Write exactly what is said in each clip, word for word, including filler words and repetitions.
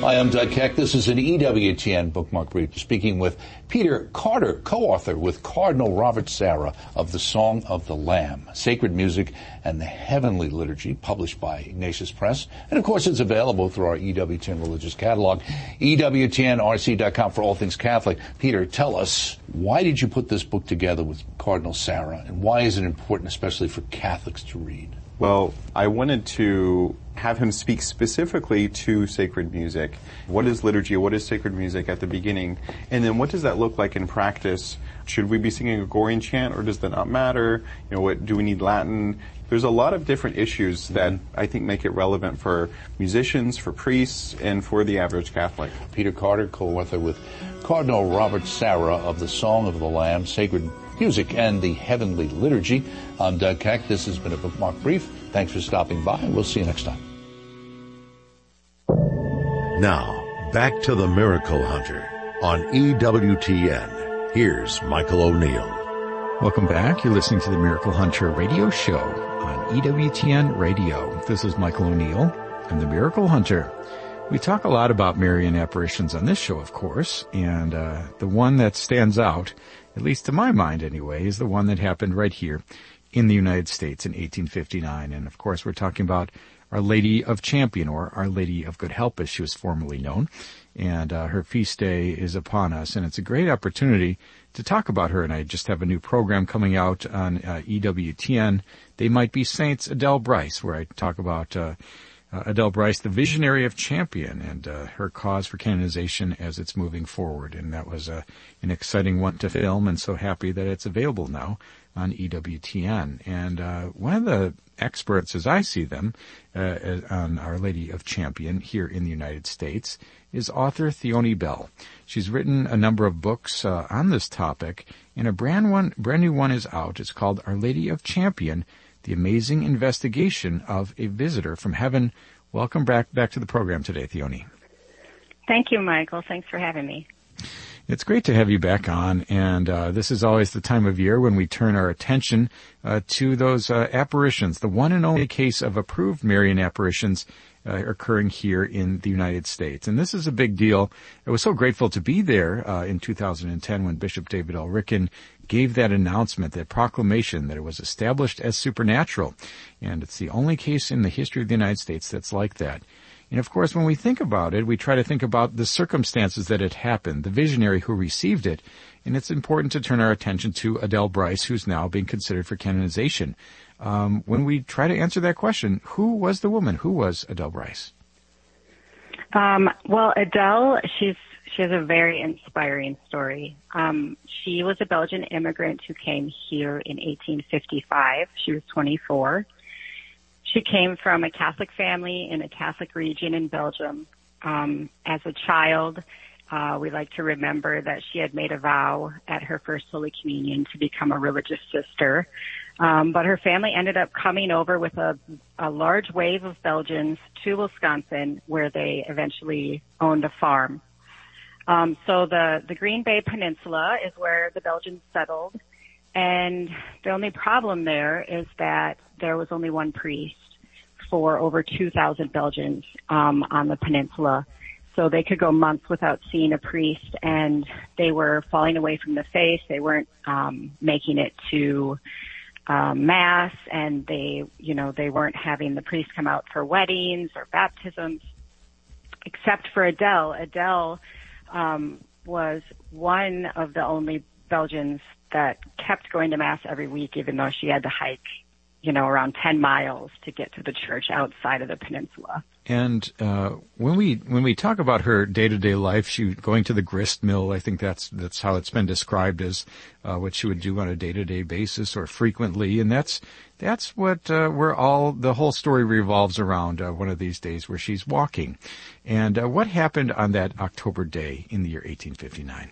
Hi, I'm Doug Keck. This is an E W T N Bookmark Brief, speaking with Peter Carter, co-author with Cardinal Robert Sarah of The Song of the Lamb, Sacred Music and the Heavenly Liturgy, published by Ignatius Press. And, of course, it's available through our E W T N religious catalog, E W T N R C dot com for all things Catholic. Peter, tell us, why did you put this book together with Cardinal Sarah, and why is it important, especially for Catholics, to read? Well, I wanted to have him speak specifically to sacred music. What is liturgy? What is sacred music at the beginning? And then what does that look like in practice? Should we be singing a Gregorian chant, or does that not matter? You know, what do we need Latin? There's a lot of different issues that I think make it relevant for musicians, for priests, and for the average Catholic. Peter Carter, co-author with Cardinal Robert Sarah of The Song of the Lamb, Sacred Music and the Heavenly Liturgy. I'm Doug Keck. This has been a Bookmark Brief. Thanks for stopping by. We'll see you next time. Now, back to the Miracle Hunter on E W T N. Here's Michael O'Neill. Welcome back. You're listening to the Miracle Hunter radio show on E W T N Radio. This is Michael O'Neill. I'm the Miracle Hunter. We talk a lot about Marian apparitions on this show, of course, and uh, the one that stands out, at least to my mind anyway, is the one that happened right here in the United States in eighteen fifty-nine. And, of course, we're talking about Our Lady of Champion, or Our Lady of Good Help, as she was formerly known. And uh, her feast day is upon us, and it's a great opportunity to talk about her. And I just have a new program coming out on uh, E W T N, They Might Be Saints, Adele Bryce, where I talk about uh, uh, Adele Bryce, the visionary of Champion, and uh, her cause for canonization as it's moving forward. And that was uh, an exciting one to film, and so happy that it's available now on E W T N. And uh, one of the experts, as I see them, uh, on Our Lady of Champion here in the United States is author Theoni Bell. She's written a number of books uh, on this topic, and a brand one, brand new one is out. It's called Our Lady of Champion, The Amazing Investigation of a Visitor from Heaven. Welcome back, back to the program today, Theoni. Thank you, Michael. Thanks for having me. It's great to have you back on, and uh, this is always the time of year when we turn our attention uh, to those uh, apparitions, the one and only case of approved Marian apparitions uh, occurring here in the United States. And this is a big deal. I was so grateful to be there uh, in two thousand ten when Bishop David L. Ricken gave that announcement, that proclamation that it was established as supernatural. And it's the only case in the history of the United States that's like that. And, of course, when we think about it, we try to think about the circumstances that it happened, the visionary who received it. And it's important to turn our attention to Adele Bryce, who's now being considered for canonization. Um, when we try to answer that question, who was the woman? Who was Adele Bryce? Um, well, Adele, she's she has a very inspiring story. Um, she was a Belgian immigrant who came here in eighteen fifty-five. She was twenty-four. She came from a Catholic family in a Catholic region in Belgium. Um, as a child, uh, we like to remember that she had made a vow at her first Holy Communion to become a religious sister. Um, but her family ended up coming over with a, a large wave of Belgians to Wisconsin, where they eventually owned a farm. Um, so the, the Green Bay Peninsula is where the Belgians settled. And the only problem there is that there was only one priest for over two thousand Belgians um, on the peninsula. So they could go months without seeing a priest, and they were falling away from the faith. They weren't um, making it to um, Mass, and they, you know, they weren't having the priest come out for weddings or baptisms, except for Adele. Adele um, was one of the only Belgians that kept going to Mass every week, even though she had to hike, you know, around ten miles to get to the church outside of the peninsula. And uh, when we when we talk about her day-to-day life, she going to the grist mill, I think that's that's how it's been described as uh, what she would do on a day-to-day basis or frequently, and that's that's what uh, where all the whole story revolves around. Uh, one of these days where she's walking, and uh, what happened on that October day in the year eighteen fifty-nine?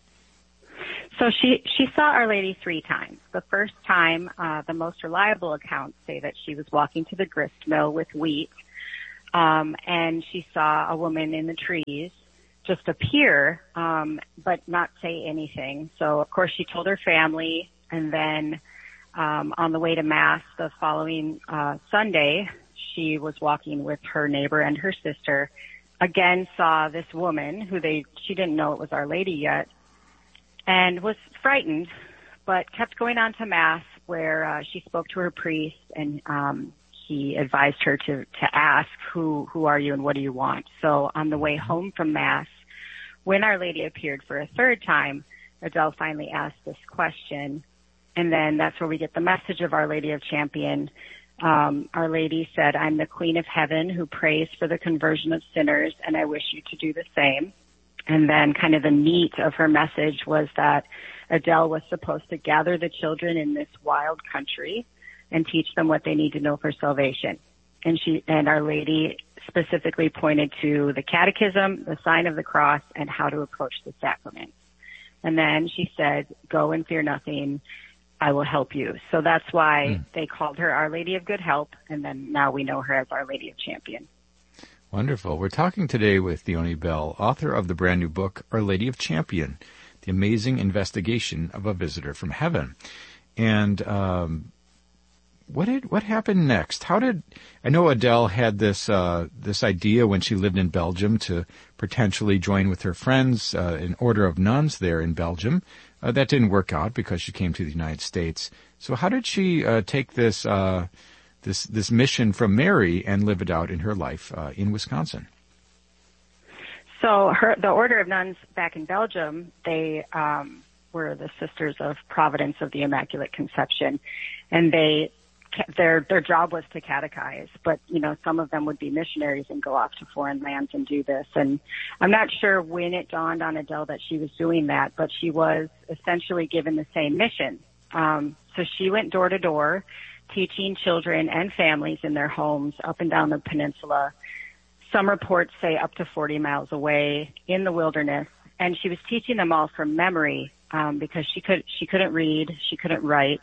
So she, she saw Our Lady three times. The first time, uh, the most reliable accounts say that she was walking to the grist mill with wheat, um, and she saw a woman in the trees just appear, um, but not say anything. So, of course, she told her family, and then um, on the way to Mass the following uh, Sunday, she was walking with her neighbor and her sister, again saw this woman who they, she didn't know it was Our Lady yet, and was frightened, but kept going on to Mass, where uh, she spoke to her priest, and um, he advised her to, to ask, who, who are you and what do you want? So on the way home from Mass, when Our Lady appeared for a third time, Adele finally asked this question, and then that's where we get the message of Our Lady of Champion. Um, Our Lady said, I'm the Queen of Heaven who prays for the conversion of sinners, and I wish you to do the same. And then kind of the meat of her message was that Adele was supposed to gather the children in this wild country and teach them what they need to know for salvation. And she, and Our Lady specifically pointed to the catechism, the sign of the cross, and how to approach the sacraments. And then she said, go and fear nothing. I will help you. So that's why mm. they called her Our Lady of Good Help, and then now we know her as Our Lady of Champion. Wonderful. We're talking today with Leonie Bell, author of the brand new book, Our Lady of Champion, The Amazing Investigation of a Visitor from Heaven. And um, what did what happened next? How did I know Adele had this uh, this idea when she lived in Belgium to potentially join with her friends, uh, an order of nuns there in Belgium. Uh, that didn't work out because she came to the United States. So how did she uh, take this uh, this this mission from Mary and live it out in her life uh, in Wisconsin? So her, the Order of Nuns back in Belgium, they um, were the Sisters of Providence of the Immaculate Conception, and they their their job was to catechize. But you know, some of them would be missionaries and go off to foreign lands and do this. And I'm not sure when it dawned on Adele that she was doing that, but she was essentially given the same mission. Um, so she went door to door, teaching children and families in their homes up and down the peninsula. Some reports say up to forty miles away in the wilderness, and she was teaching them all from memory um, because she could she couldn't read, she couldn't write,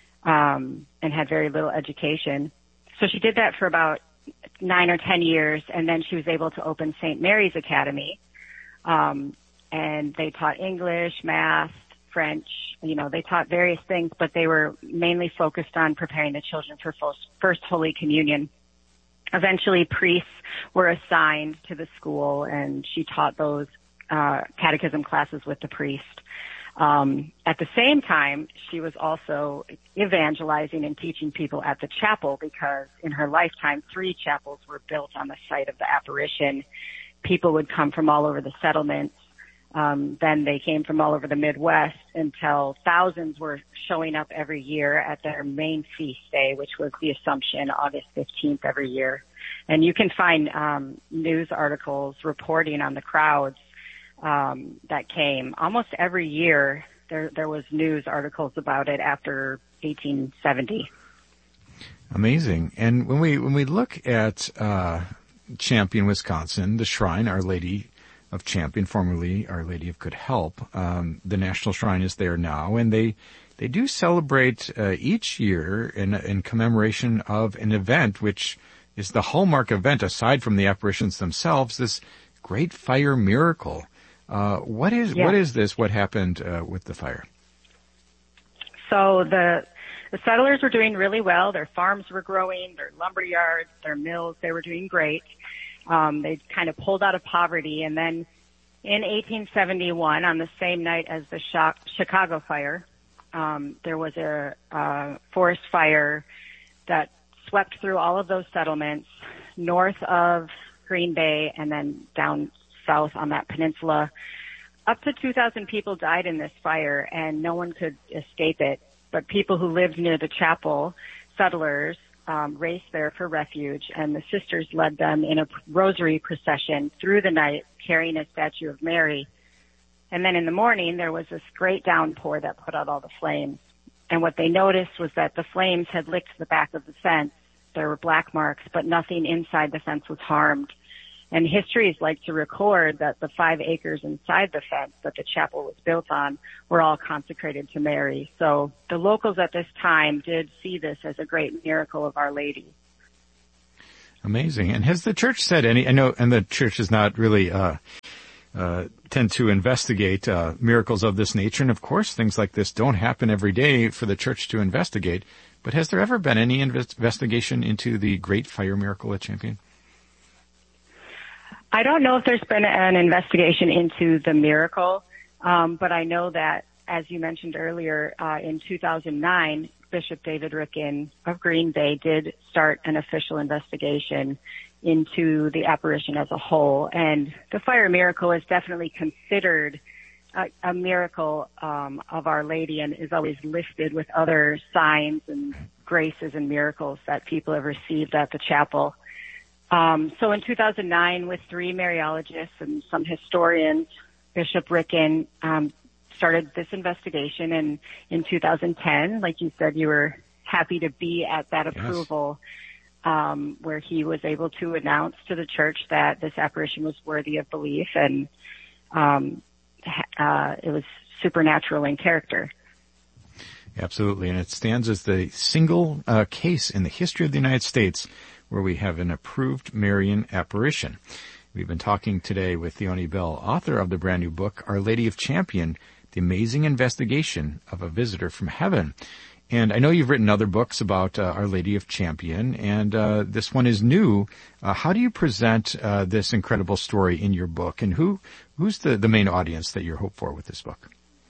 um, and had very little education. So she did that for about nine or ten years, and then she was able to open Saint Mary's Academy, um, and they taught English, math, French. You know, they taught various things, but they were mainly focused on preparing the children for First Holy Communion. Eventually, priests were assigned to the school, and she taught those uh, catechism classes with the priest. Um, at the same time, she was also evangelizing and teaching people at the chapel, because in her lifetime, three chapels were built on the site of the apparition. People would come from all over the settlements. Um, then they came from all over the Midwest, until thousands were showing up every year at their main feast day, which was the Assumption, August fifteenth every year. And you can find um, news articles reporting on the crowds um, that came. Almost every year there, there was news articles about it after eighteen seventy. Amazing. And when we when we look at uh, Champion, Wisconsin, the shrine, Our Lady of Champion, formerly Our Lady of Good Help. Um, the National Shrine is there now, and they they do celebrate uh, each year in, in commemoration of an event which is the hallmark event, aside from the apparitions themselves, this great fire miracle. Uh, what is yeah. what is this? What happened uh, with the fire? So the the settlers were doing really well. Their farms were growing, their lumber yards, their mills, they were doing great. Um, they kind of pulled out of poverty, and then in eighteen seventy-one, on the same night as the Chicago fire, um, there was a, a forest fire that swept through all of those settlements north of Green Bay and then down south on that peninsula. Up to two thousand people died in this fire, and no one could escape it. But people who lived near the chapel, settlers, Um, raced there for refuge, and the sisters led them in a rosary procession through the night, carrying a statue of Mary. And then in the morning, there was this great downpour that put out all the flames. And what they noticed was that the flames had licked the back of the fence. There were black marks, but nothing inside the fence was harmed. And histories like to record that the five acres inside the fence that the chapel was built on were all consecrated to Mary. So the locals at this time did see this as a great miracle of Our Lady. Amazing. And has the church said any, I know, and the church does not really uh, uh, tend to investigate uh, miracles of this nature. And of course, things like this don't happen every day for the church to investigate. But has there ever been any invest- investigation into the great fire miracle at Champion? I don't know if there's been an investigation into the miracle, um, but I know that, as you mentioned earlier, uh, in two thousand nine, Bishop David Ricken of Green Bay did start an official investigation into the apparition as a whole. And the fire miracle is definitely considered a, a miracle um, of Our Lady, and is always listed with other signs and graces and miracles that people have received at the chapel. Um, so in two thousand nine, with three Mariologists and some historians, Bishop Ricken um, started this investigation. And in two thousand ten, like you said, you were happy to be at that approval, yes. um, where he was able to announce to the church that this apparition was worthy of belief, and um, uh, it was supernatural in character. Absolutely, and it stands as the single uh, case in the history of the United States where we have an approved Marian apparition. We've been talking today with Theoni Bell, author of the brand new book, Our Lady of Champion, The Amazing Investigation of a Visitor from Heaven. And I know you've written other books about uh, Our Lady of Champion, and uh, this one is new. Uh, how do you present uh, this incredible story in your book, and who who's the, the main audience that you hope for with this book?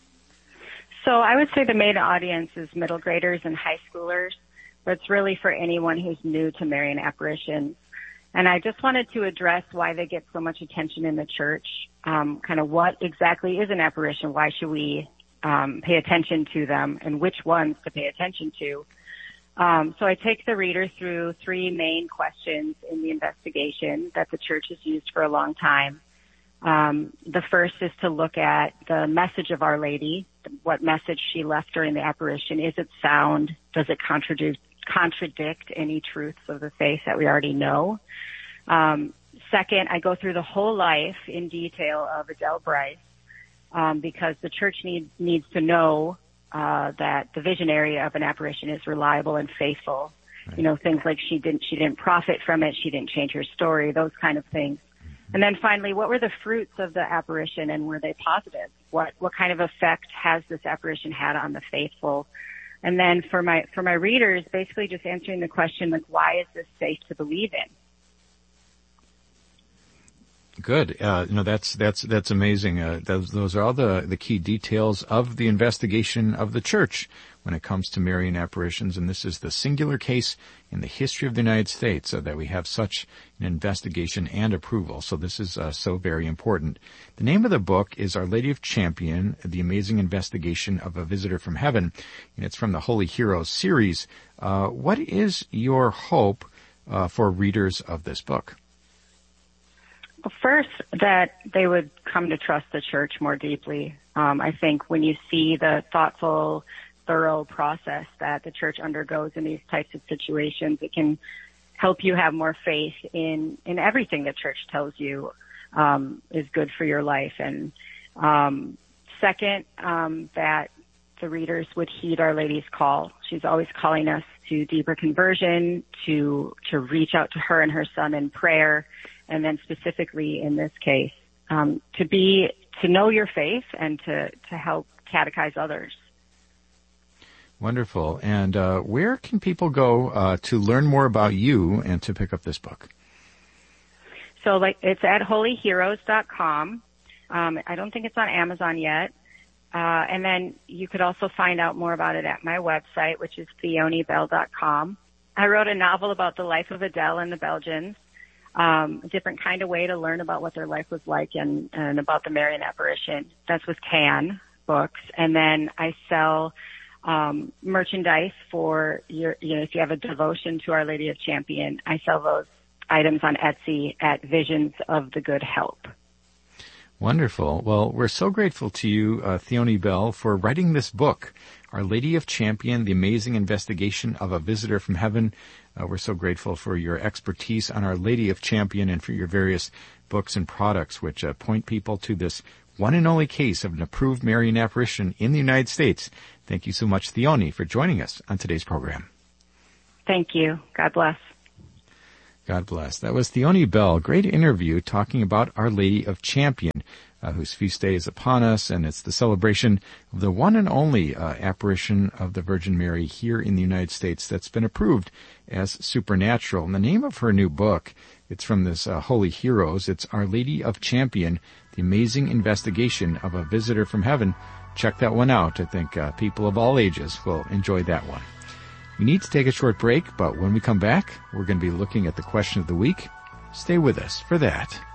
So I would say the main audience is middle graders and high schoolers, but it's really for anyone who's new to Marian apparitions. And I just wanted to address why they get so much attention in the church, um, kind of what exactly is an apparition, why should we um, pay attention to them, and which ones to pay attention to. Um, so I take the reader through three main questions in the investigation that the church has used for a long time. Um, the first is to look at the message of Our Lady, what message she left during the apparition. Is it sound? Does it contradict contradict any truths of the faith that we already know? Um, second, I go through the whole life in detail of Adele Bryce, um, because the church need, needs to know uh, that the visionary of an apparition is reliable and faithful. Right. You know, things like she didn't she didn't profit from it, she didn't change her story, those kind of things. Mm-hmm. And then finally, what were the fruits of the apparition, and were they positive? What what kind of effect has this apparition had on the faithful? And then for my for my readers, basically just answering the question, like, why is this safe to believe in? Good. Uh, no, that's that's that's amazing. Uh, those those are all the the key details of the investigation of the church when it comes to Marian apparitions, and this is the singular case in the history of the United States uh, that we have such an investigation and approval. So this is uh, so very important. The name of the book is Our Lady of Champion, The Amazing Investigation of a Visitor from Heaven, and it's from the Holy Heroes series. Uh, what is your hope uh, for readers of this book? Well, first, that they would come to trust the church more deeply. Um, I think when you see the thoughtful, thorough process that the church undergoes in these types of situations, it can help you have more faith in, in everything the church tells you um, is good for your life. And um, second, um, that the readers would heed Our Lady's call. She's always calling us to deeper conversion, to to reach out to her and her son in prayer, and then specifically in this case, um, to be to know your faith and to, to help catechize others. Wonderful. And uh, where can people go uh, to learn more about you and to pick up this book? So, like, it's at holy heroes dot com. Um, I don't think it's on Amazon yet. Uh, and then you could also find out more about it at my website, which is theoni bell dot com. I wrote a novel about the life of Adele and the Belgians, um, a different kind of way to learn about what their life was like and, and about the Marian apparition. That's with Can Books. And then I sell um, merchandise for your, you know, if you have a devotion to Our Lady of Champion, I sell those items on Etsy at Visions of the Good Help. Wonderful. Well, we're so grateful to you, uh, Theoni Bell, for writing this book, Our Lady of Champion, The Amazing Investigation of a Visitor from Heaven. Uh, we're so grateful for your expertise on Our Lady of Champion and for your various books and products which uh, point people to this one and only case of an approved Marian apparition in the United States. Thank you so much, Theoni, for joining us on today's program. Thank you. God bless. God bless. That was Theoni Bell. Great interview talking about Our Lady of Champion, uh, whose feast day is upon us, and it's the celebration of the one and only uh, apparition of the Virgin Mary here in the United States that's been approved as supernatural. And the name of her new book, it's from this uh, Holy Heroes. It's Our Lady of Champion, The Amazing Investigation of a Visitor from Heaven. Check that one out. I think uh, people of all ages will enjoy that one. We need to take a short break, but when we come back, we're going to be looking at the question of the week. Stay with us for that.